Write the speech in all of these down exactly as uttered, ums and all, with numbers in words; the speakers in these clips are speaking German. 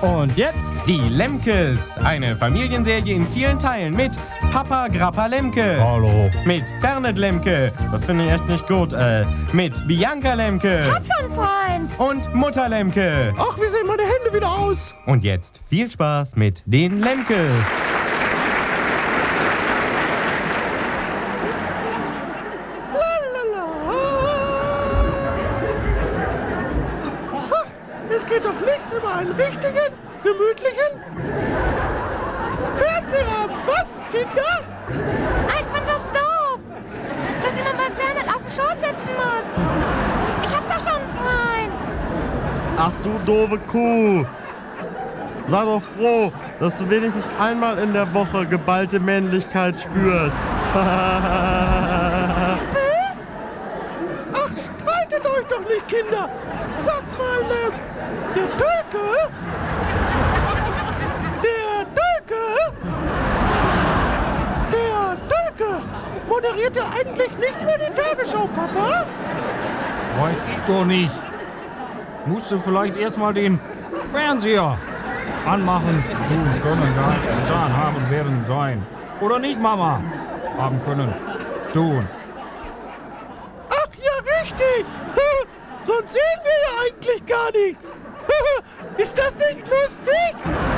Und jetzt die Lemkes. Eine Familienserie in vielen Teilen mit Papa Grappa Lemke. Hallo. Mit Fernet Lemke. Das finde ich echt nicht gut. Äh, mit Bianca Lemke. Hab schon, Freund. Und Mutter Lemke. Ach, wie sehen meine Hände wieder aus? Und jetzt viel Spaß mit den Lemkes. Es geht doch nichts über einen richtigen, gemütlichen Fernsehabend. Was, Kinder? Ah, ich fand das doof, dass ich immer beim Fernet auf dem Schoß sitzen muss. Ich hab doch schon einen Freund. Ach du doofe Kuh. Sei doch froh, dass du wenigstens einmal in der Woche geballte Männlichkeit spürst. Ach, streitet euch doch nicht, Kinder. Sag mal, äh, der Tölke? Der Tölke? Der Tölke? Moderiert er eigentlich nicht mehr die Tagesschau, Papa? Weiß ich doch nicht. Musst du vielleicht erstmal den Fernseher anmachen, tun können, getan haben werden sein. Oder nicht, Mama? Haben können, tun. Ach ja, richtig. Sonst sehen wir ja eigentlich gar nichts. Ist das nicht lustig?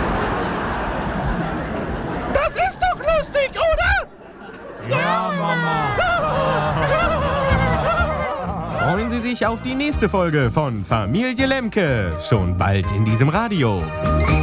Das ist doch lustig, oder? Ja, Mama. Freuen Sie sich auf die nächste Folge von Familie Lemke. Schon bald in diesem Radio.